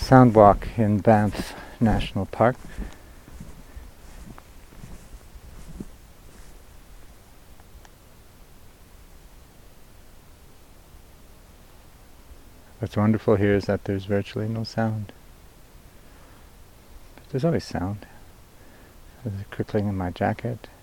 sound walk in Banff National Park. What's wonderful here is that there's virtually no sound. But there's always sound. There's a crickling in my jacket,